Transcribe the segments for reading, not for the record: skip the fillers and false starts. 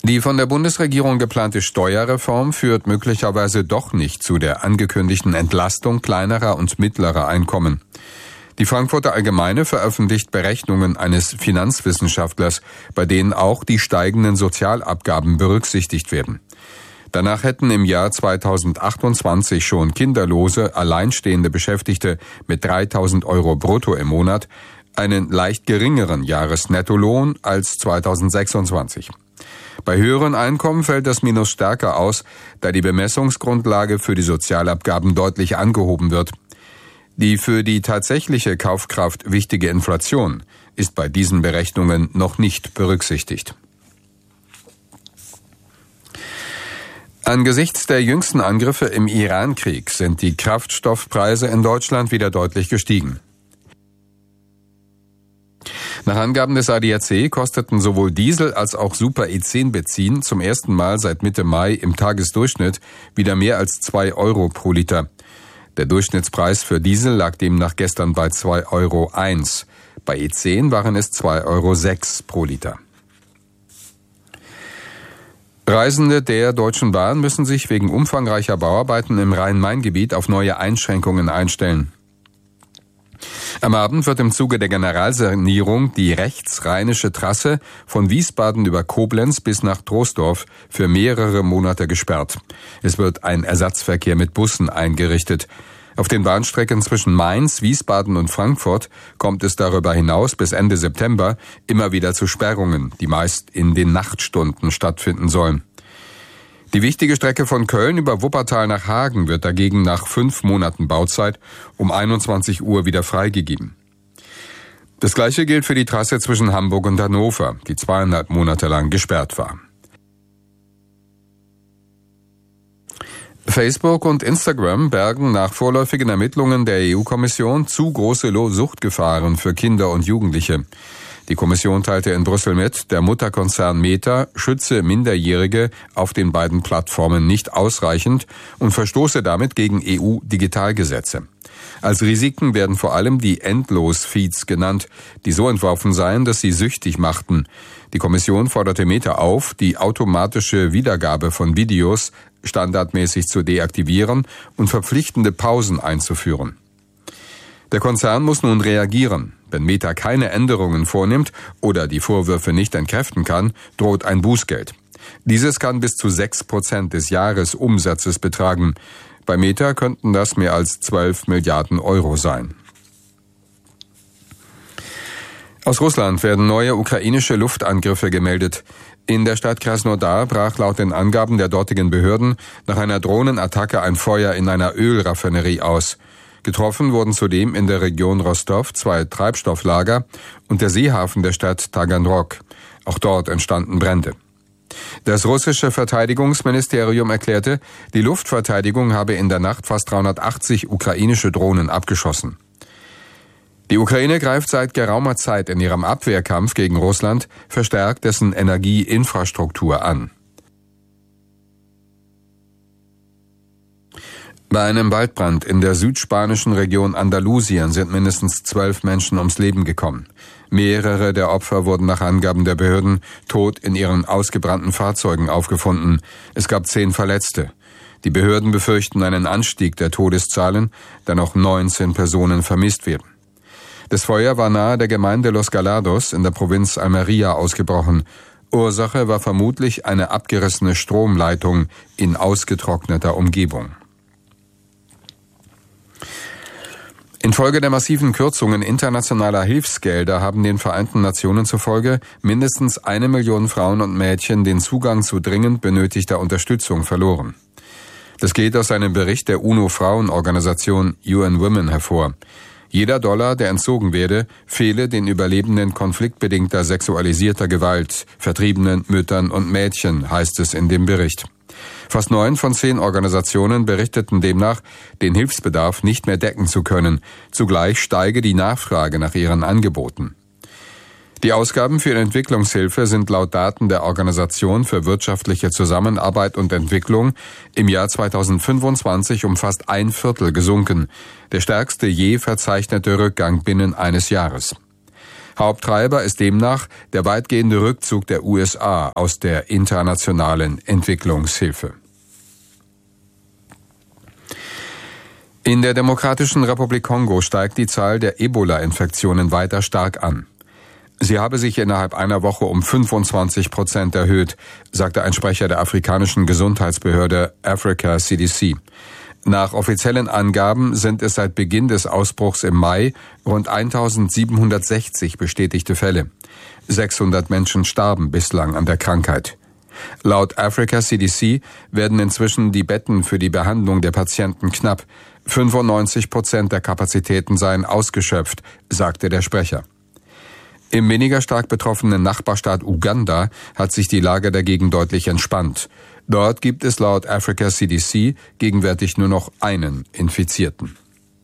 Die von der Bundesregierung geplante Steuerreform führt möglicherweise doch nicht zu der angekündigten Entlastung kleinerer und mittlerer Einkommen. Die Frankfurter Allgemeine veröffentlicht Berechnungen eines Finanzwissenschaftlers, bei denen auch die steigenden Sozialabgaben berücksichtigt werden. Danach hätten im Jahr 2028 schon kinderlose, alleinstehende Beschäftigte mit 3.000 € brutto im Monat einen leicht geringeren Jahresnettolohn als 2026. Bei höheren Einkommen fällt das Minus stärker aus, da die Bemessungsgrundlage für die Sozialabgaben deutlich angehoben wird. Die für die tatsächliche Kaufkraft wichtige Inflation ist bei diesen Berechnungen noch nicht berücksichtigt. Angesichts der jüngsten Angriffe im Iran-Krieg sind die Kraftstoffpreise in Deutschland wieder deutlich gestiegen. Nach Angaben des ADAC kosteten sowohl Diesel als auch Super-E10-Benzin zum ersten Mal seit Mitte Mai im Tagesdurchschnitt wieder mehr als 2 € pro Liter. Der Durchschnittspreis für Diesel lag demnach gestern bei 2,01 €. Bei E10 waren es 2,06 € pro Liter. Reisende der Deutschen Bahn müssen sich wegen umfangreicher Bauarbeiten im Rhein-Main-Gebiet auf neue Einschränkungen einstellen. Am Abend wird im Zuge der Generalsanierung die rechtsrheinische Trasse von Wiesbaden über Koblenz bis nach Troisdorf für mehrere Monate gesperrt. Es wird ein Ersatzverkehr mit Bussen eingerichtet. Auf den Bahnstrecken zwischen Mainz, Wiesbaden und Frankfurt kommt es darüber hinaus bis Ende September immer wieder zu Sperrungen, die meist in den Nachtstunden stattfinden sollen. Die wichtige Strecke von Köln über Wuppertal nach Hagen wird dagegen nach 5 Monaten Bauzeit um 21 Uhr wieder freigegeben. Das Gleiche gilt für die Trasse zwischen Hamburg und Hannover, die 2,5 Monate lang gesperrt war. Facebook und Instagram bergen nach vorläufigen Ermittlungen der EU-Kommission zu große Suchtgefahren für Kinder und Jugendliche. Die Kommission teilte in Brüssel mit, der Mutterkonzern Meta schütze Minderjährige auf den beiden Plattformen nicht ausreichend und verstoße damit gegen EU-Digitalgesetze. Als Risiken werden vor allem die Endlos-Feeds genannt, die so entworfen seien, dass sie süchtig machten. Die Kommission forderte Meta auf, die automatische Wiedergabe von Videos standardmäßig zu deaktivieren und verpflichtende Pausen einzuführen. Der Konzern muss nun reagieren. Wenn Meta keine Änderungen vornimmt oder die Vorwürfe nicht entkräften kann, droht ein Bußgeld. Dieses kann bis zu 6% des Jahresumsatzes betragen. Bei Meta könnten das mehr als 12 Milliarden € sein. Aus Russland werden neue ukrainische Luftangriffe gemeldet. In der Stadt Krasnodar brach laut den Angaben der dortigen Behörden nach einer Drohnenattacke ein Feuer in einer Ölraffinerie aus. Getroffen wurden zudem in der Region Rostov 2 Treibstofflager und der Seehafen der Stadt Taganrog. Auch dort entstanden Brände. Das russische Verteidigungsministerium erklärte, die Luftverteidigung habe in der Nacht fast 380 ukrainische Drohnen abgeschossen. Die Ukraine greift seit geraumer Zeit in ihrem Abwehrkampf gegen Russland verstärkt dessen Energieinfrastruktur an. Bei einem Waldbrand in der südspanischen Region Andalusien sind mindestens 12 Menschen ums Leben gekommen. Mehrere der Opfer wurden nach Angaben der Behörden tot in ihren ausgebrannten Fahrzeugen aufgefunden. Es gab 10 Verletzte. Die Behörden befürchten einen Anstieg der Todeszahlen, da noch 19 Personen vermisst werden. Das Feuer war nahe der Gemeinde Los Galados in der Provinz Almería ausgebrochen. Ursache war vermutlich eine abgerissene Stromleitung in ausgetrockneter Umgebung. Infolge der massiven Kürzungen internationaler Hilfsgelder haben den Vereinten Nationen zufolge mindestens 1 Million Frauen und Mädchen den Zugang zu dringend benötigter Unterstützung verloren. Das geht aus einem Bericht der UNO-Frauenorganisation UN Women hervor. Jeder Dollar, der entzogen werde, fehle den Überlebenden konfliktbedingter sexualisierter Gewalt, vertriebenen Müttern und Mädchen, heißt es in dem Bericht. Fast 9 von 10 Organisationen berichteten demnach, den Hilfsbedarf nicht mehr decken zu können. Zugleich steige die Nachfrage nach ihren Angeboten. Die Ausgaben für Entwicklungshilfe sind laut Daten der Organisation für wirtschaftliche Zusammenarbeit und Entwicklung im Jahr 2025 um fast 1/4 gesunken, der stärkste je verzeichnete Rückgang binnen eines Jahres. Haupttreiber ist demnach der weitgehende Rückzug der USA aus der internationalen Entwicklungshilfe. In der Demokratischen Republik Kongo steigt die Zahl der Ebola-Infektionen weiter stark an. Sie habe sich innerhalb einer Woche um 25% erhöht, sagte ein Sprecher der afrikanischen Gesundheitsbehörde Africa CDC. Nach offiziellen Angaben sind es seit Beginn des Ausbruchs im Mai rund 1760 bestätigte Fälle. 600 Menschen starben bislang an der Krankheit. Laut Africa CDC werden inzwischen die Betten für die Behandlung der Patienten knapp. 95% der Kapazitäten seien ausgeschöpft, sagte der Sprecher. Im weniger stark betroffenen Nachbarstaat Uganda hat sich die Lage dagegen deutlich entspannt. Dort gibt es laut Africa CDC gegenwärtig nur noch einen Infizierten.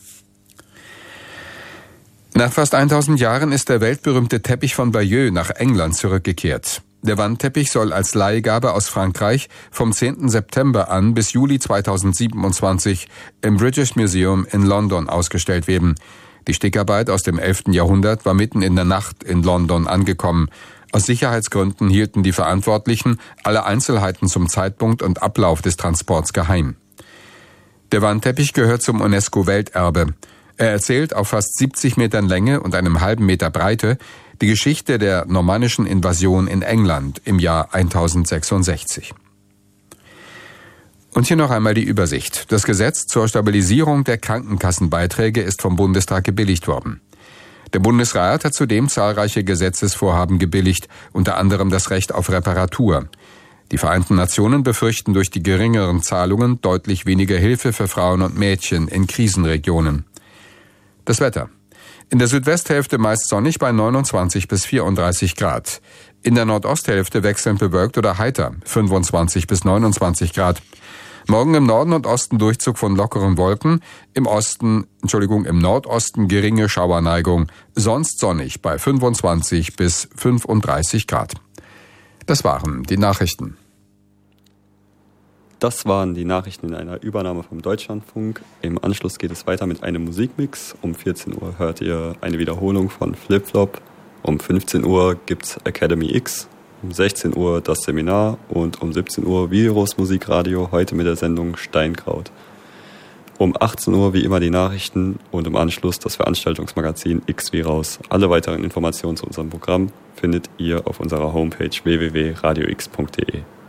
Nach fast 1000 Jahren ist der weltberühmte Teppich von Bayeux nach England zurückgekehrt. Der Wandteppich soll als Leihgabe aus Frankreich vom 10. September an bis Juli 2027 im British Museum in London ausgestellt werden. Die Stickarbeit aus dem 11. Jahrhundert war mitten in der Nacht in London angekommen. Aus Sicherheitsgründen hielten die Verantwortlichen alle Einzelheiten zum Zeitpunkt und Ablauf des Transports geheim. Der Wandteppich gehört zum UNESCO-Welterbe. Er erzählt auf fast 70 Metern Länge und einem halben Meter Breite die Geschichte der normannischen Invasion in England im Jahr 1066. Und hier noch einmal die Übersicht. Das Gesetz zur Stabilisierung der Krankenkassenbeiträge ist vom Bundestag gebilligt worden. Der Bundesrat hat zudem zahlreiche Gesetzesvorhaben gebilligt, unter anderem das Recht auf Reparatur. Die Vereinten Nationen befürchten durch die geringeren Zahlungen deutlich weniger Hilfe für Frauen und Mädchen in Krisenregionen. Das Wetter. In der Südwesthälfte meist sonnig bei 29 bis 34 Grad. In der Nordosthälfte wechselnd bewölkt oder heiter, 25 bis 29 Grad. Morgen im Norden und Osten Durchzug von lockeren Wolken, im Nordosten geringe Schauerneigung, sonst sonnig bei 25 bis 35 Grad. Das waren die Nachrichten. Das waren die Nachrichten in einer Übernahme vom Deutschlandfunk. Im Anschluss geht es weiter mit einem Musikmix. Um 14 Uhr hört ihr eine Wiederholung von Flip Flop. Um 15 Uhr gibt's Academy X. Um 16 Uhr das Seminar und um 17 Uhr Virus Musikradio, heute mit der Sendung Steinkraut. Um 18 Uhr wie immer die Nachrichten und im Anschluss das Veranstaltungsmagazin X wie raus. Alle weiteren Informationen zu unserem Programm findet ihr auf unserer Homepage www.radiox.de.